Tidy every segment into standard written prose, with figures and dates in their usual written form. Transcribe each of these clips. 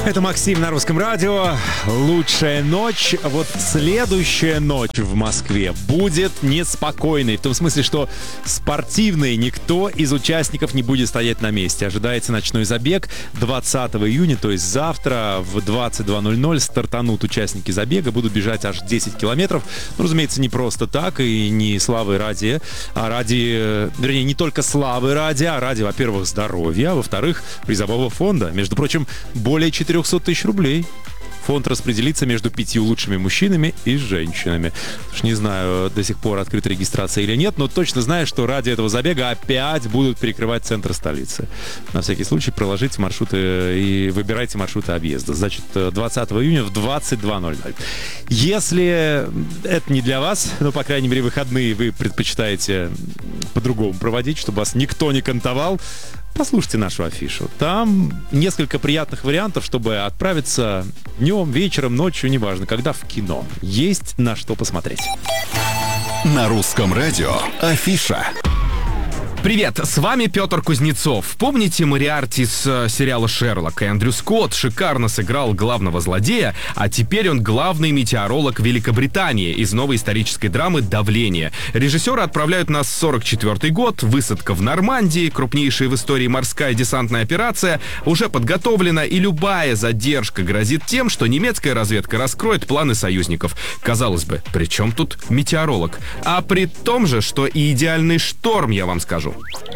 Это Максим на Русском радио. Лучшая ночь. Вот следующая ночь в Москве будет неспокойной. В том смысле, что спортивной. Никто из участников не будет стоять на месте. Ожидается ночной забег 20 июня, то есть завтра в 22:00 стартанут участники забега. Будут бежать аж 10 километров. Ну, разумеется, не просто так и не славы ради, а ради, вернее, не только славы ради, а ради, во-первых, здоровья, а во-вторых, призового фонда. Между прочим, более 400 тысяч рублей. Фонд распределится между 5 лучшими мужчинами и женщинами. Уж не знаю, до сих пор открыта регистрация или нет, но точно знаю, что ради этого забега опять будут перекрывать центр столицы. На всякий случай проложите маршруты и выбирайте маршруты объезда. Значит, 20 июня в 22:00. Если это не для вас, ну, по крайней мере, выходные вы предпочитаете по-другому проводить, чтобы вас никто не кантовал, послушайте нашу афишу. Там несколько приятных вариантов, чтобы отправиться днем, вечером, ночью, неважно, когда в кино. Есть на что посмотреть. На Русском радио афиша. Привет, с вами Петр Кузнецов. Помните Мориарти с сериала «Шерлок»? Эндрю Скотт шикарно сыграл главного злодея, а теперь он главный метеоролог Великобритании из новой исторической драмы «Давление». Режиссера отправляют на 44-й год, высадка в Нормандии, крупнейшая в истории морская десантная операция уже подготовлена, и любая задержка грозит тем, что немецкая разведка раскроет планы союзников. Казалось бы, при чем тут метеоролог? А при том же, что и идеальный шторм, я вам скажу.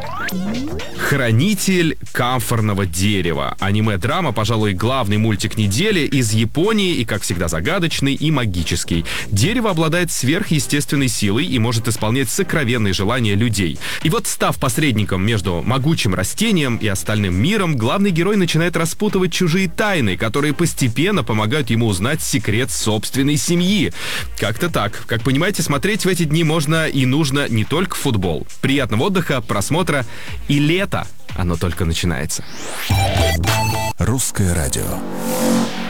«Хранитель камфорного дерева». Аниме-драма, пожалуй, главный мультик недели, из Японии и, как всегда, загадочный и магический. Дерево обладает сверхъестественной силой и может исполнять сокровенные желания людей. И вот, став посредником между могучим растением и остальным миром, главный герой начинает распутывать чужие тайны, которые постепенно помогают ему узнать секрет собственной семьи. Как-то так. Как понимаете, смотреть в эти дни можно и нужно не только футбол. Приятного отдыха, просмотра, и лето, оно только начинается. Русское радио.